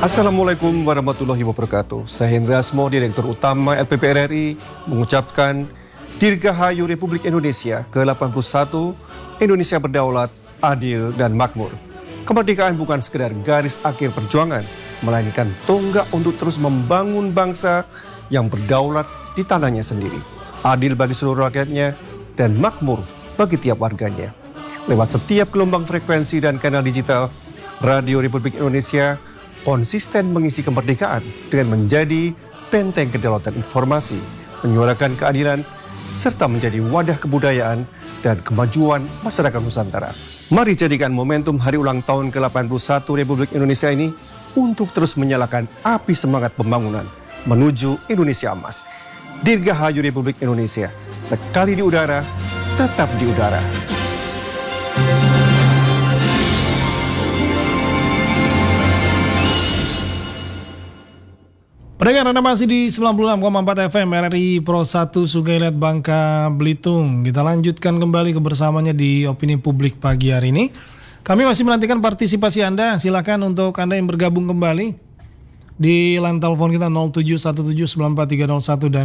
Assalamualaikum warahmatullahi wabarakatuh. Saya Hendra Asmo, Direktur Utama LPP RRI, mengucapkan Dirgahayu Republik Indonesia ke-81, Indonesia berdaulat, adil, dan makmur. Kemerdekaan bukan sekedar garis akhir perjuangan, melainkan tonggak untuk terus membangun bangsa yang berdaulat di tanahnya sendiri, adil bagi seluruh rakyatnya, dan makmur bagi tiap warganya. Lewat setiap gelombang frekuensi dan kanal digital, Radio Republik Indonesia konsisten mengisi kemerdekaan dengan menjadi benteng kedaulatan informasi, menyuarakan keadilan, serta menjadi wadah kebudayaan dan kemajuan masyarakat Nusantara. Mari jadikan momentum hari ulang tahun ke-81 Republik Indonesia ini untuk terus menyalakan api semangat pembangunan menuju Indonesia Emas. Dirgahayu Republik Indonesia, sekali di udara, tetap di udara. Pendengar, Anda masih di 96,4 FM RRI Pro 1 Sungai Liat Bangka Belitung. Kita lanjutkan kembali kebersamaannya di Opini Publik pagi hari ini. Kami masih menantikan partisipasi Anda. Silakan untuk Anda yang bergabung kembali di line telepon kita 0717943101 dan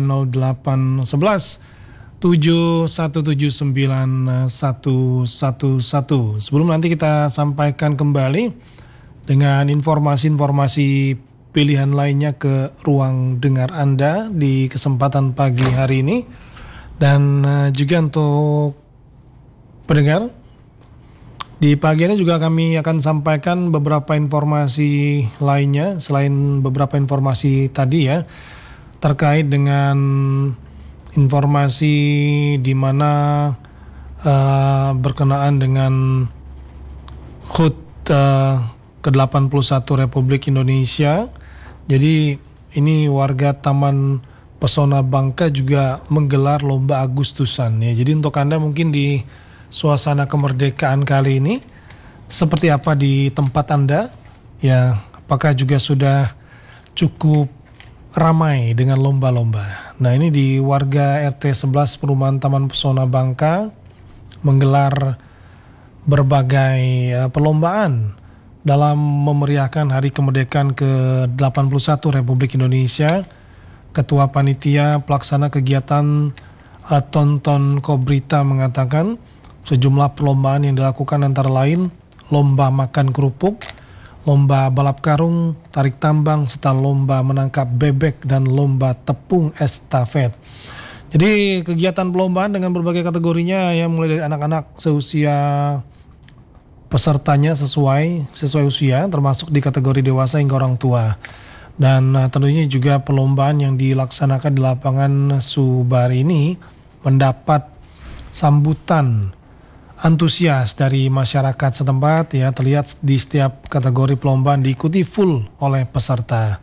0811717911. Sebelum nanti kita sampaikan kembali dengan informasi-informasi pilihan lainnya ke ruang dengar Anda di kesempatan pagi hari ini. Dan juga untuk pendengar, di pagi ini juga kami akan sampaikan beberapa informasi lainnya selain beberapa informasi tadi ya, terkait dengan informasi di mana berkenaan dengan HUT ke-81 Republik Indonesia. Jadi ini warga Taman Pesona Bangka juga menggelar lomba Agustusan ya. Jadi untuk Anda mungkin di suasana kemerdekaan kali ini seperti apa di tempat Anda? Ya, apakah juga sudah cukup ramai dengan lomba-lomba? Nah, ini di warga RT 11 Perumahan Taman Pesona Bangka menggelar berbagai perlombaan dalam memeriahkan Hari Kemerdekaan ke-81 Republik Indonesia. Ketua Panitia Pelaksana Kegiatan Tonton Kobrita mengatakan sejumlah perlombaan yang dilakukan antara lain lomba makan kerupuk, lomba balap karung, tarik tambang, serta lomba menangkap bebek dan lomba tepung estafet. Jadi kegiatan perlombaan dengan berbagai kategorinya yang mulai dari anak-anak seusia pesertanya sesuai usia, termasuk di kategori dewasa hingga orang tua. Dan tentunya juga perlombaan yang dilaksanakan di lapangan Subari ini mendapat sambutan antusias dari masyarakat setempat ya. Terlihat di setiap kategori perlombaan diikuti full oleh peserta.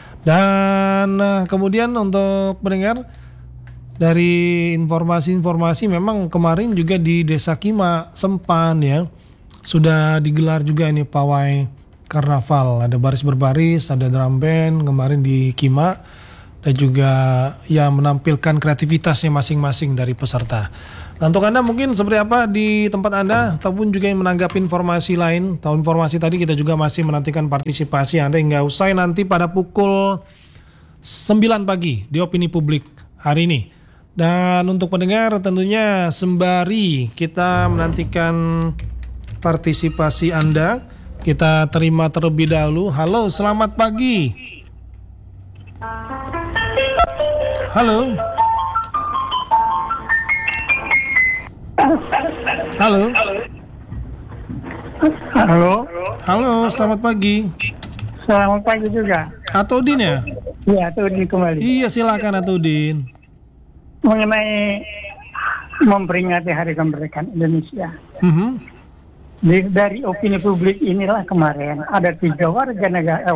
Dan kemudian untuk pendengar, dari informasi-informasi memang kemarin juga di Desa Kima Sempan ya sudah digelar juga ini pawai karnaval. Ada baris berbaris, ada drum band kemarin di Kima, dan juga ya menampilkan kreativitasnya masing-masing dari peserta. Nah, untuk Anda mungkin seperti apa di tempat Anda, ataupun juga yang menanggapi informasi lain atau informasi tadi, kita juga masih menantikan partisipasi Anda hingga usai nanti pada pukul 9 pagi di Opini Publik hari ini. Dan untuk pendengar tentunya sembari kita menantikan partisipasi Anda, kita terima terlebih dahulu. Halo, selamat pagi. Halo. Halo. Halo. Halo, selamat pagi. Selamat pagi juga. Atudin ya? Iya, Atudin kembali. Iya, silakan Atudin. Mengenai memperingati Hari Kemerdekaan Indonesia. Dari opini publik inilah kemarin ada 3 warga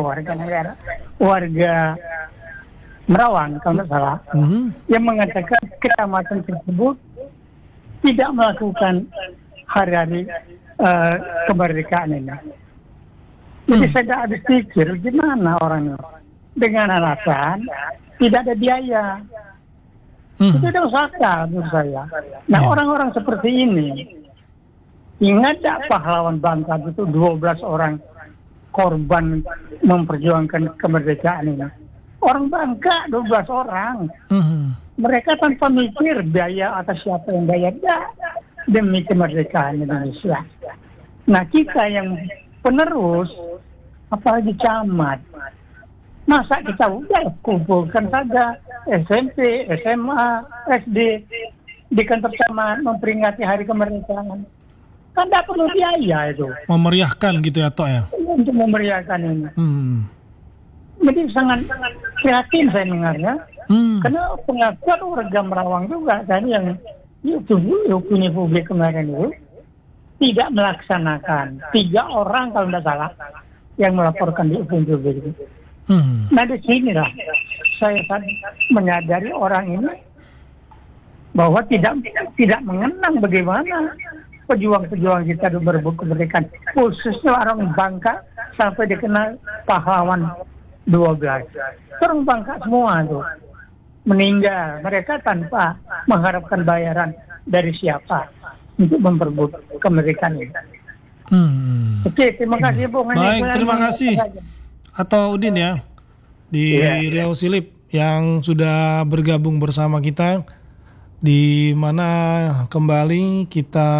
Merawang kalau tidak salah, yang mengatakan kecamatan tersebut tidak melakukan hari-hari kemerdekaan ini. Jadi saya tidak habis pikir gimana orangnya dengan alasan tidak ada biaya. Itu tidak masuk akal menurut saya. Nah, orang-orang seperti ini, ingat tak pahlawan Bangka itu 12 orang korban memperjuangkan kemerdekaan ini. Orang bangka 12 orang. Mereka tanpa mikir biaya atas siapa yang bayar demi kemerdekaan Indonesia. Nah kita yang penerus, apalagi camat, masa kita udah kumpulkan saja SMP, SMA, SD di kantor camat memperingati hari kemerdekaan. Kan tidak perlu biaya itu. Memeriahkan gitu ya, Tok ya? Untuk memeriahkan ini. Jadi sangat prihatin saya dengarnya. Karena pengakuan warga Merawang juga kan yang opini publik kemarin itu tidak melaksanakan. 3 orang kalau tidak salah yang melaporkan di opini publik itu. Nah di sinilah saya menyadari orang ini bahwa tidak mengenang bagaimana pejuang-pejuang kita itu berebut kemerdekaan, khususnya orang Bangka sampai dikenal pahlawan 12. Orang Bangka semua tuh meninggal, mereka tanpa mengharapkan bayaran dari siapa untuk memperebut kemerdekaan ini. Oke, terima kasih Bung. Baik, terima kasih. Atau Udin ya di Riau Silip yang sudah bergabung bersama kita, di mana kembali kita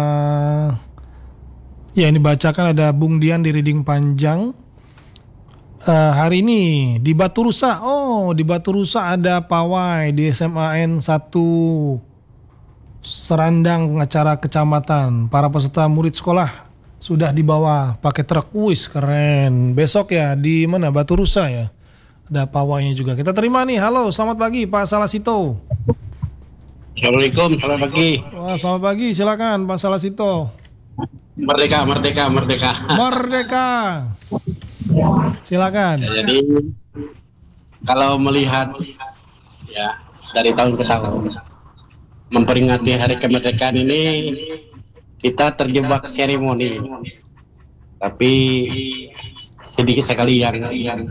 ini bacakan ada Bung Dian di Riding Panjang. Hari ini di Batu Rusa. Oh, di Batu Rusa ada pawai di SMAN 1 Serandang acara kecamatan. Para peserta murid sekolah sudah dibawa pakai truk. Wis keren. Besok ya di mana? Batu Rusa ya. Ada pawainya juga. Kita terima nih. Halo, selamat pagi Pak Salasito. Assalamualaikum, selamat pagi. Wah, selamat pagi. Silakan Pak Salasito. Merdeka, merdeka, merdeka. Merdeka. Silakan. Ya, jadi kalau melihat ya dari tahun ke tahun memperingati hari kemerdekaan ini kita terjebak seremoni, tapi sedikit sekali yang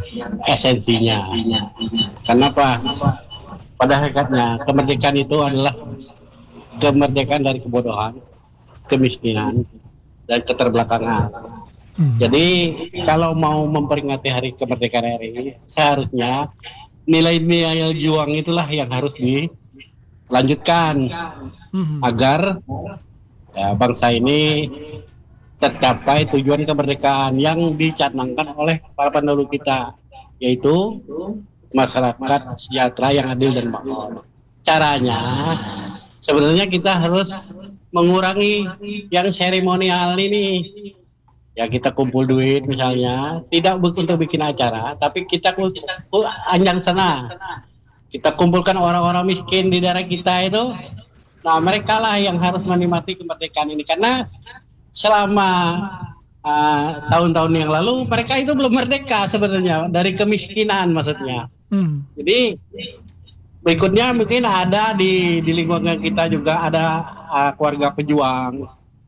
esensinya. Kenapa? Pada hakikatnya kemerdekaan itu adalah kemerdekaan dari kebodohan, kemiskinan, dan keterbelakangan. Jadi kalau mau memperingati hari kemerdekaan RI, seharusnya nilai-nilai juang itulah yang harus dilanjutkan agar ya, bangsa ini tercapai tujuan kemerdekaan yang dicanangkan oleh para pendahulu kita, yaitu masyarakat sejahtera yang adil dan makmur. Caranya sebenarnya kita harus mengurangi yang seremonial ini. Ya kita kumpul duit misalnya, tidak untuk bikin acara, tapi kita anjang sana. Kita kumpulkan orang-orang miskin di daerah kita itu. Nah mereka lah yang harus menikmati kemerdekaan ini, karena selama tahun-tahun yang lalu mereka itu belum merdeka sebenarnya dari kemiskinan maksudnya. Jadi berikutnya mungkin ada di lingkungan kita juga ada keluarga pejuang,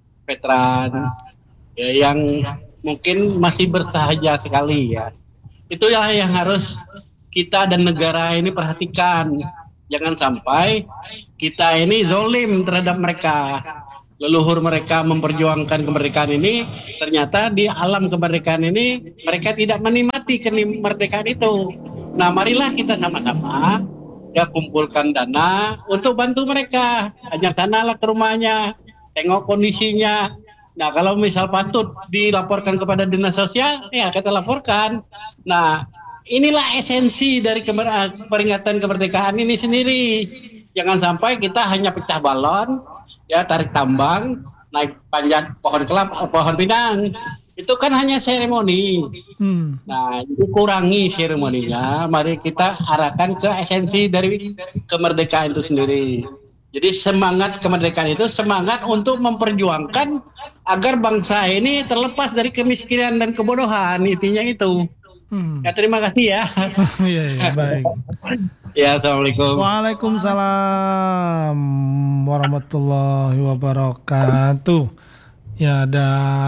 veteran ya, yang mungkin masih bersahaja sekali ya. Itulah yang harus kita dan negara ini perhatikan. Jangan sampai kita ini zolim terhadap mereka. Leluhur mereka memperjuangkan kemerdekaan ini, ternyata di alam kemerdekaan ini mereka tidak menikmati kemerdekaan itu. Nah marilah kita sama-sama ya kumpulkan dana untuk bantu mereka. Ajak sanalah ke rumahnya, tengok kondisinya. Nah kalau misal patut dilaporkan kepada dinas sosial, ya kita laporkan. Nah inilah esensi dari peringatan kemerdekaan ini sendiri. Jangan sampai kita hanya pecah balon, ya tarik tambang, naik panjat pohon kelapa, pohon pinang. Itu kan hanya seremoni. Nah itu kurangi seremoninya. Mari kita arahkan ke esensi dari kemerdekaan itu sendiri. Jadi semangat kemerdekaan itu semangat untuk memperjuangkan agar bangsa ini terlepas dari kemiskinan dan kebodohan, intinya itu. Ya terima kasih ya. Iya, baik. Ya, assalamualaikum. Waalaikumsalam warahmatullahi wabarakatuh. Ya ada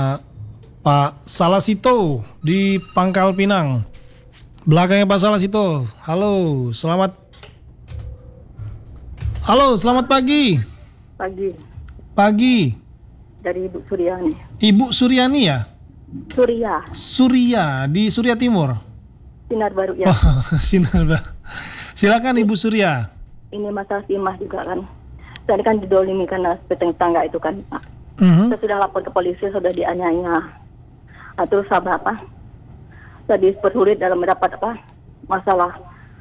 Pak Salasito di Pangkal Pinang. Belakangnya Pak Salasito. Halo, selamat pagi. Pagi. Dari Ibu Suryani. Ibu Suryani ya? Surya. Surya di Surya Timur. Sinar Baru ya. Oh, Sinar Baru. Silakan Ibu Surya. Ini masalah timah juga kan. Tadi kan didolimi karena tetangga itu kan Pak. Saya sudah lapor ke polisi, sudah dianiaya. Terus apa? Tadi bersulit dalam mendapat masalah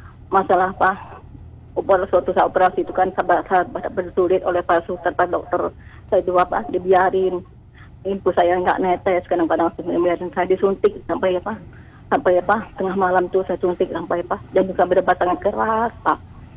suatu operasi itu kan sahabat bersulit oleh para suster, para dokter. Saya juga dibiarin. Info saya nggak netes, kadang-kadang biarin saya disuntik sampai tengah malam tuh saya suntik sampai dan juga berdebat sangat keras Pak.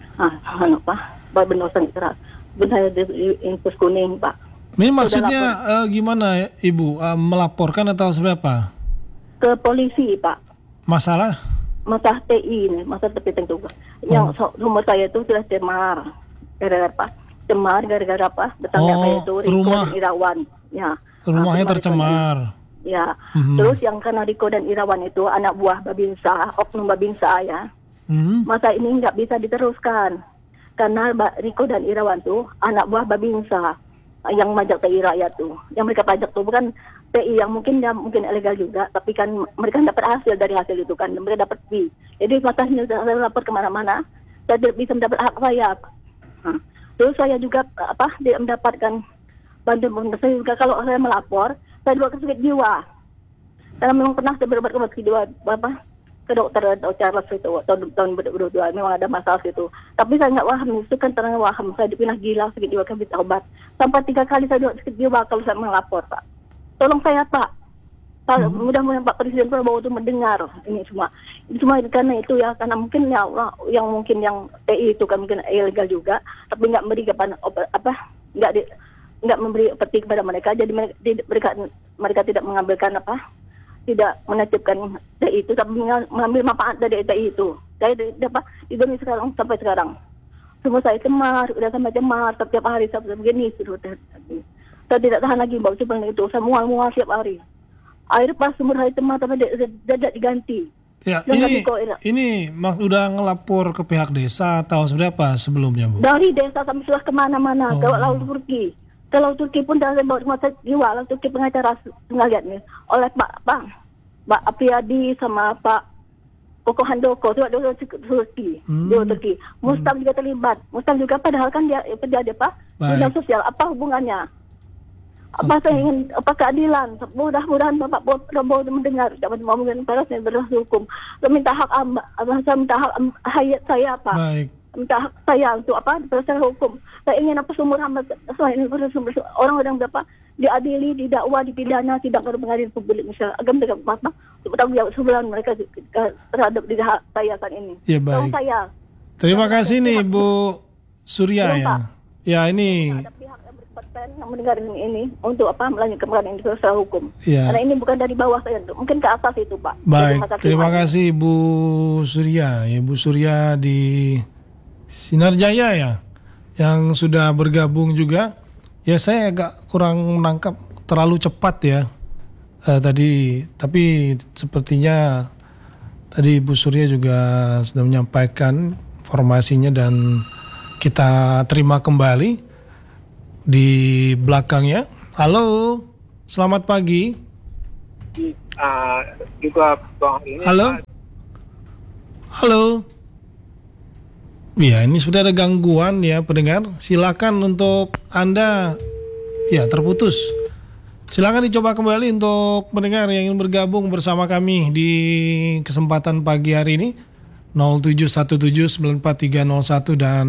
Benar sangat keras. Benar di infus kuning Pak. Ini maksudnya gimana Ibu? Melaporkan atau seperti apa? Ke polisi Pak. Masalah TI ini, masalah terpenting juga. Yang rumah saya itu sudah cemar. Gara-gara apa? Tetangga saya itu Riko dan Irawan. Ya. Rumahnya tercemar. Ya. Terus yang karena Riko dan Irawan itu anak buah Babinsa, oknum Babinsa ya. Masa ini nggak bisa diteruskan. Karena Riko dan Irawan tuh anak buah Babinsa yang majak TI rakyat tuh. Yang mereka pajak tuh bukan TI yang mungkin ilegal juga, tapi kan mereka dapat hasil dari hasil itu kan, mereka dapat fee. Jadi matanya saya lapor kemana-mana, saya tidak bisa mendapat hak saya. Terus saya juga tidak mendapatkan bantuan saya juga kalau saya melapor, saya juga sakit jiwa. Karena memang pernah saya berobat ke sakit jiwa ke dokter Charles itu tahun 2022 memang ada masalah itu. Tapi saya nggak paham itu kan terang paham saya dipindah gila sakit jiwa kan bisa obat. Sampai 3 kali saya sakit jiwa kalau saya melapor Pak. Tolong saya Pak. Mudah-mudahan Pak Presiden Prabowo itu mendengar ini semua. Ini semua karena itu ya, karena mungkin ya yang TI itu kan mungkin ilegal juga, tapi nggak memberi nggak memberi peti kepada mereka, jadi mereka tidak mengambilkan tidak menitipkan TI itu, tapi mengambil manfaat dari TI itu. Saya didemi sekarang sampai sekarang. Semua saya cemar, udah sampai cemar setiap hari sampai begini sudah. Saya tidak tahan lagi bau cemar itu, saya mual setiap hari. Air pas sumur hari cemar tapi tidak diganti. Ya, ini udah ngelapor ke pihak desa atau seberapa sebelumnya Bu? Dari desa sampai sudah kemana-mana, ke Laut Turki. Kalau Turki pun dah bawa rumah jiwa, Laut Turki pengacara nggak lihat nih, oleh Pak Apriyadi sama Pak Koko Handoko, itu ada Turki, Turki. Mustam juga terlibat, Mustam juga padahal kan dia Pak, dinas sosial, apa hubungannya? Saya ingin keadilan. Mudah-mudahan Bapak Prabowo mendengar, dapat mengumumkan parasnya berlaku hukum. Saya minta hak hayat saya Pak. Baik. Minta hak saya untuk proses hukum. Saya ingin seumur hamba saya ini orang berapa diadili, didakwa, dipidana, tidak ke pengadilan publik misalnya. Agam tidak bertanggung jawab sebulan mereka terhadap diri saya kan ini. Ya baik. Saya. Terima kasih nih Bu Surya ya. Ya ini. Ada pihak yang berkompetensi yang mendengar ini untuk melanjutkan ini proses hukum. Ya. Karena ini bukan dari bawah saya, mungkin ke atas itu Pak. Baik. Terima kasih Bu Surya. Ya Bu Surya di Sinar Jaya ya, yang sudah bergabung juga. Ya saya agak kurang menangkap, terlalu cepat ya tadi, tapi sepertinya tadi Bu Surya juga sudah menyampaikan informasinya dan kita terima kembali di belakangnya. Halo, selamat pagi. Juga Bang ini. Halo. Ya, ini sudah ada gangguan ya pendengar. Silakan untuk Anda ya terputus. Silakan dicoba kembali untuk pendengar yang ingin bergabung bersama kami di kesempatan pagi hari ini 0717943101 dan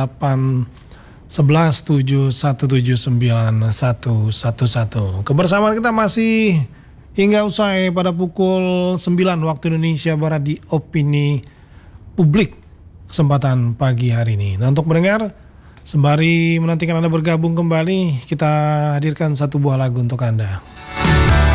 0811717911. Kebersamaan kita masih hingga usai pada pukul 9 waktu Indonesia Barat di Opini Publik kesempatan pagi hari ini. Nah, untuk mendengar sembari menantikan Anda bergabung kembali, kita hadirkan satu buah lagu untuk Anda.